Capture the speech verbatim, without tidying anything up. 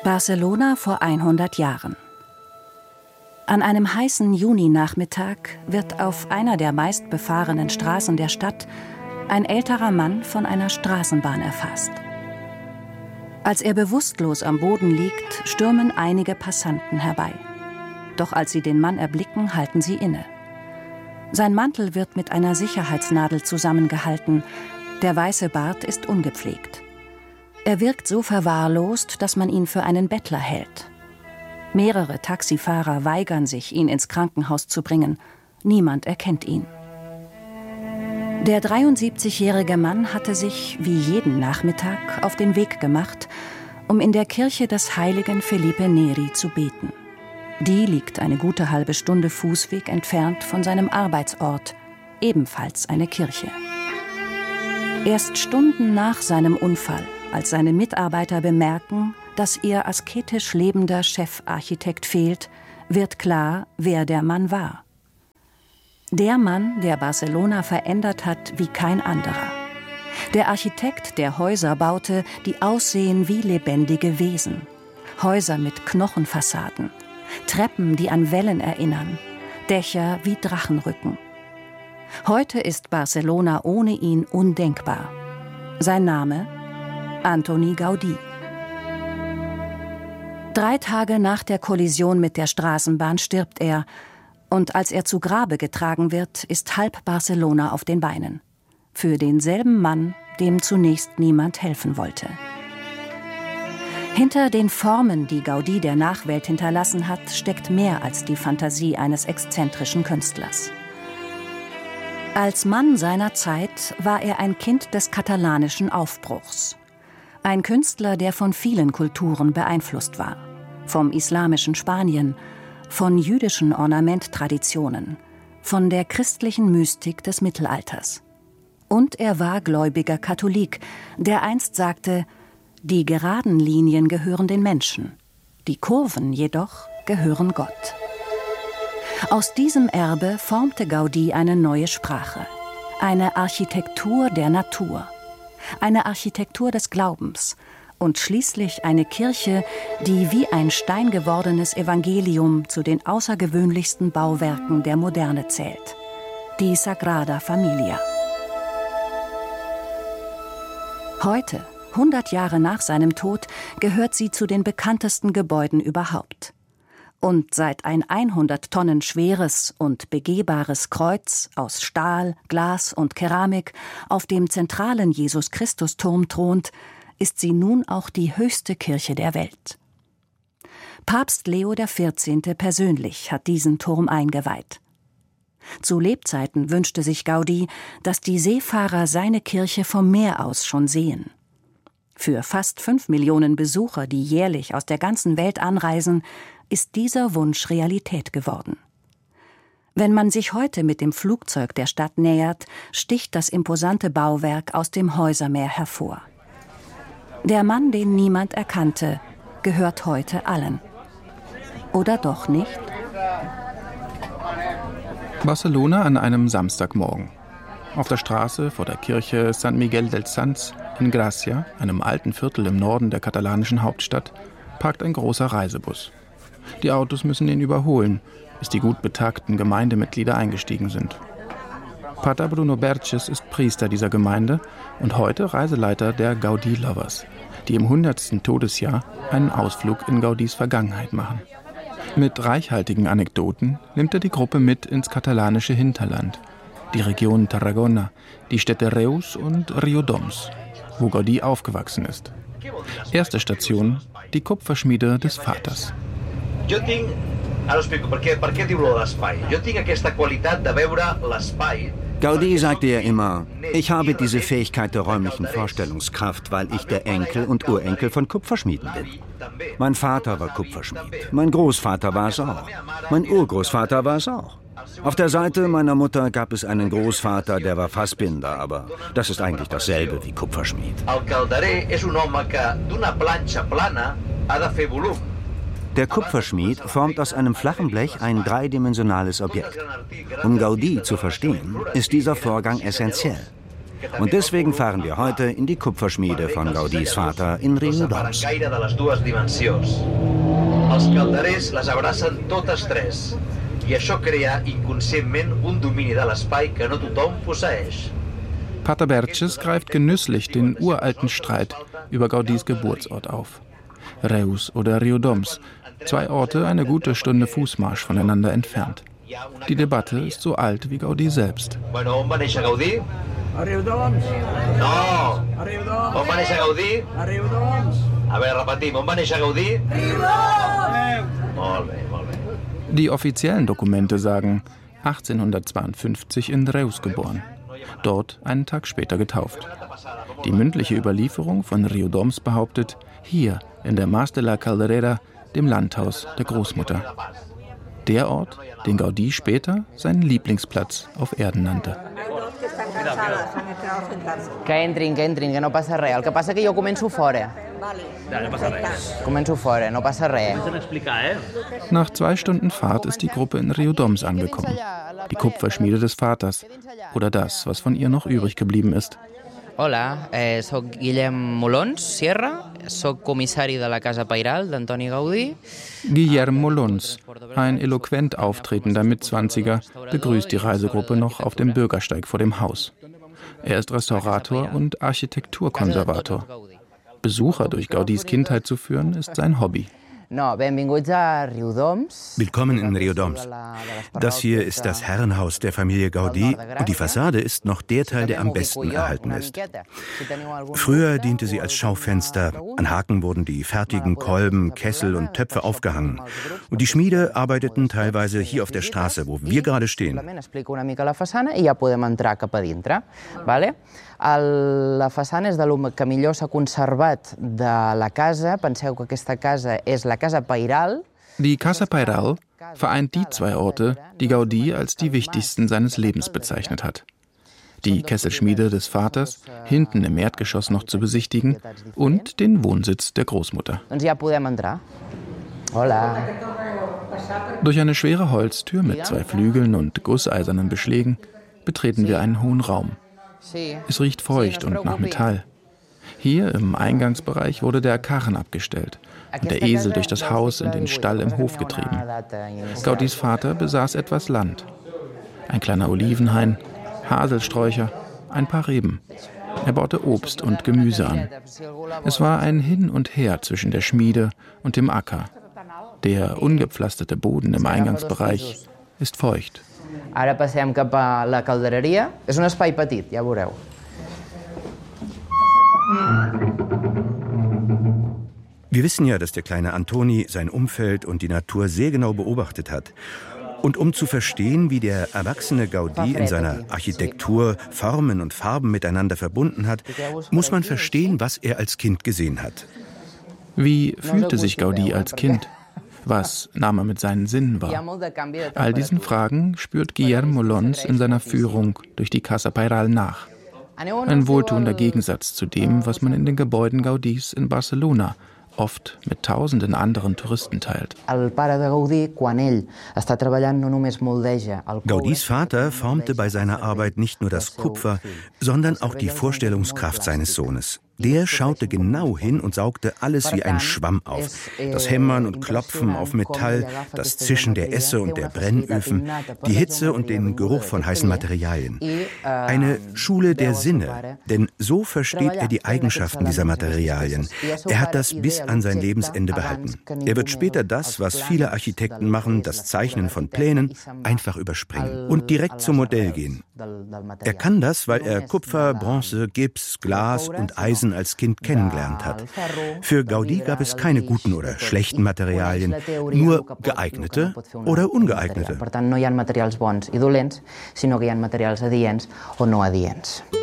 Barcelona vor hundert Jahren. An einem heißen Juninachmittag wird auf einer der meistbefahrenen Straßen der Stadt ein älterer Mann von einer Straßenbahn erfasst. Als er bewusstlos am Boden liegt, stürmen einige Passanten herbei. Doch als sie den Mann erblicken, halten sie inne. Sein Mantel wird mit einer Sicherheitsnadel zusammengehalten, der weiße Bart ist ungepflegt. Er wirkt so verwahrlost, dass man ihn für einen Bettler hält. Mehrere Taxifahrer weigern sich, ihn ins Krankenhaus zu bringen. Niemand erkennt ihn. Der dreiundsiebzigjährige Mann hatte sich, wie jeden Nachmittag, auf den Weg gemacht, um in der Kirche des heiligen Felipe Neri zu beten. Die liegt eine gute halbe Stunde Fußweg entfernt von seinem Arbeitsort, ebenfalls eine Kirche. Erst Stunden nach seinem Unfall, als seine Mitarbeiter bemerken, dass ihr asketisch lebender Chefarchitekt fehlt, wird klar, wer der Mann war. Der Mann, der Barcelona verändert hat wie kein anderer. Der Architekt, der Häuser baute, die aussehen wie lebendige Wesen. Häuser mit Knochenfassaden, Treppen, die an Wellen erinnern, Dächer wie Drachenrücken. Heute ist Barcelona ohne ihn undenkbar. Sein Name? Antoni Gaudí. Drei Tage nach der Kollision mit der Straßenbahn stirbt er, und als er zu Grabe getragen wird, ist halb Barcelona auf den Beinen. Für denselben Mann, dem zunächst niemand helfen wollte. Hinter den Formen, die Gaudí der Nachwelt hinterlassen hat, steckt mehr als die Fantasie eines exzentrischen Künstlers. Als Mann seiner Zeit war er ein Kind des katalanischen Aufbruchs. Ein Künstler, der von vielen Kulturen beeinflusst war. Vom islamischen Spanien, von jüdischen Ornamenttraditionen, von der christlichen Mystik des Mittelalters. Und er war gläubiger Katholik, der einst sagte, die geraden Linien gehören den Menschen, die Kurven jedoch gehören Gott. Aus diesem Erbe formte Gaudí eine neue Sprache, eine Architektur der Natur, eine Architektur des Glaubens und schließlich eine Kirche, die wie ein steingewordenes Evangelium zu den außergewöhnlichsten Bauwerken der Moderne zählt, die Sagrada Familia. Heute, hundert Jahre nach seinem Tod, gehört sie zu den bekanntesten Gebäuden überhaupt. Und seit ein hundert Tonnen schweres und begehbares Kreuz aus Stahl, Glas und Keramik auf dem zentralen Jesus-Christus-Turm thront, ist sie nun auch die höchste Kirche der Welt. Papst Leo der Vierzehnte persönlich hat diesen Turm eingeweiht. Zu Lebzeiten wünschte sich Gaudí, dass die Seefahrer seine Kirche vom Meer aus schon sehen. Für fast fünf Millionen Besucher, die jährlich aus der ganzen Welt anreisen, ist dieser Wunsch Realität geworden. Wenn man sich heute mit dem Flugzeug der Stadt nähert, sticht das imposante Bauwerk aus dem Häusermeer hervor. Der Mann, den niemand erkannte, gehört heute allen. Oder doch nicht? Barcelona an einem Samstagmorgen. Auf der Straße vor der Kirche San Miguel dels Sants in Gracia, einem alten Viertel im Norden der katalanischen Hauptstadt, parkt ein großer Reisebus. Die Autos müssen ihn überholen, bis die gut betagten Gemeindemitglieder eingestiegen sind. Pater Bruno Berches ist Priester dieser Gemeinde und heute Reiseleiter der Gaudí Lovers, die im hundertsten Todesjahr einen Ausflug in Gaudís Vergangenheit machen. Mit reichhaltigen Anekdoten nimmt er die Gruppe mit ins katalanische Hinterland, die Region Tarragona, die Städte Reus und Riudoms, wo Gaudí aufgewachsen ist. Erste Station, die Kupferschmiede des Vaters. Jo tinc, ara explico per què, per què diu lo de l'espai. Jo tinc aquesta qualitat de veure l'espai. Gaudí sagte ja immer, ich habe diese Fähigkeit der räumlichen Vorstellungskraft, weil ich der Enkel und Urenkel von Kupferschmieden bin. Mein Vater war Kupferschmied, mein Großvater war es auch, mein Urgroßvater war es auch. Auf der Seite meiner Mutter gab es einen Großvater, der war Fassbinder, aber das ist eigentlich dasselbe wie Kupferschmied. El calderer és un home que d'una planxa plana ha de fer volum. Der Kupferschmied formt aus einem flachen Blech ein dreidimensionales Objekt. Um Gaudí zu verstehen, ist dieser Vorgang essentiell. Und deswegen fahren wir heute in die Kupferschmiede von Gaudís Vater in Riudoms. Els calderers les abracen totes tres i això crea inconscientment un domini de l'espai que no tothom posseeix. Pater Berches greift genüsslich den uralten Streit über Gaudís Geburtsort auf. Reus oder Riudoms, zwei Orte eine gute Stunde Fußmarsch voneinander entfernt. Die Debatte ist so alt wie Gaudí selbst. Bueno, on va néixer Gaudí? A Riudoms. No! A Riudoms. On va néixer Gaudí? A Riudoms. A veure, repetim, on va néixer Gaudí? Riudoms! Molt bé, molt bé. Die offiziellen Dokumente sagen achtzehnhundertzweiundfünfzig in Reus geboren, dort einen Tag später getauft. Die mündliche Überlieferung von Riudoms behauptet, hier in der Mas de la Calderera, dem Landhaus der Großmutter. Der Ort, den Gaudí später seinen Lieblingsplatz auf Erden nannte. Que entrin, que entrin, que no passa res. El que passa que jo començo fora. Ja, no passa res. Començo fora, no passa res. Nach zwei Stunden Fahrt ist die Gruppe in Riudoms angekommen. Die Kupferschmiede des Vaters. Oder das, was von ihr noch übrig geblieben ist. Hola, eh, soc Guillem Molons Sierra, soc comissari de la Casa Pairal d'Antoni Gaudí. Guillem Molons, ein eloquent auftretender Mitzwanziger, begrüßt die Reisegruppe noch auf dem Bürgersteig vor dem Haus. Er ist Restaurator und Architekturkonservator. Besucher durch Gaudís Kindheit zu führen, ist sein Hobby. No, benvinguts a Riudoms. Willkommen in Riudoms. Das hier ist das Herrenhaus der Familie Gaudí und die Fassade ist noch der Teil, der am besten erhalten ist. Früher diente sie als Schaufenster. An Haken wurden die fertigen Kolben, Kessel und Töpfe aufgehangen. Und die Schmiede arbeiteten teilweise hier auf der Straße, wo wir gerade stehen. La façana és del que millor s'ha conservat de la casa. Penseu que aquesta casa és la Casa Pairal. Die Casa Pairal vereint die zwei Orte, die Gaudí als die wichtigsten seines Lebens bezeichnet hat. Die Kesselschmiede des Vaters, hinten im Erdgeschoss noch zu besichtigen, und den Wohnsitz der Großmutter. Doncs ja podem entrar. Hola. Durch eine schwere Holztür mit zwei Flügeln und gusseisernen Beschlägen betreten wir einen hohen Raum. Es riecht feucht und nach Metall. Hier im Eingangsbereich wurde der Karren abgestellt und der Esel durch das Haus in den Stall im Hof getrieben. Gaudís Vater besaß etwas Land. Ein kleiner Olivenhain, Haselsträucher, ein paar Reben. Er baute Obst und Gemüse an. Es war ein Hin und Her zwischen der Schmiede und dem Acker. Der ungepflasterte Boden im Eingangsbereich ist feucht. Ara passem cap a la caldereria. És un espai petit, ja veureu. Wir wissen ja, dass der kleine Antoni sein Umfeld und die Natur sehr genau beobachtet hat. Und um zu verstehen, wie der erwachsene Gaudí in seiner Architektur Formen und Farben miteinander verbunden hat, muss man verstehen, was er als Kind gesehen hat. Wie fühlte sich Gaudí als Kind? Was nahm er mit seinen Sinnen wahr? All diesen Fragen spürt Guillem Molons in seiner Führung durch die Casa Pairal nach. Ein wohltuender Gegensatz zu dem, was man in den Gebäuden Gaudís in Barcelona oft mit tausenden anderen Touristen teilt. Gaudís Vater formte bei seiner Arbeit nicht nur das Kupfer, sondern auch die Vorstellungskraft seines Sohnes. Der schaute genau hin und saugte alles wie ein Schwamm auf. Das Hämmern und Klopfen auf Metall, das Zischen der Esse und der Brennöfen, die Hitze und den Geruch von heißen Materialien. Eine Schule der Sinne, denn so versteht er die Eigenschaften dieser Materialien. Er hat das bis an sein Lebensende behalten. Er wird später das, was viele Architekten machen, das Zeichnen von Plänen, einfach überspringen und direkt zum Modell gehen. Er kann das, weil er Kupfer, Bronze, Gips, Glas und Eisen als Kind kennengelernt hat. Für Gaudí gab es keine guten oder schlechten Materialien, nur geeignete oder ungeeignete. Per tant, no hi ha materials bons i dolents, sinó que hi ha materials adients o no adients.